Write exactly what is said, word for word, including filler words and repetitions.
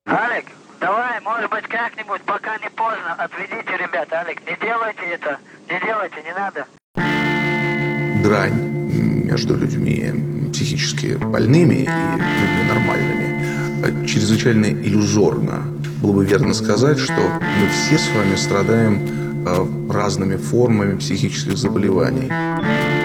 Алик, давай, может быть, как-нибудь, пока не поздно, отведите ребят, Алик, не делайте это, не делайте, не надо. Грань между людьми психически больными и людьми нормальными чрезвычайно иллюзорна. Было бы верно сказать, что мы все с вами страдаем разными формами психических заболеваний.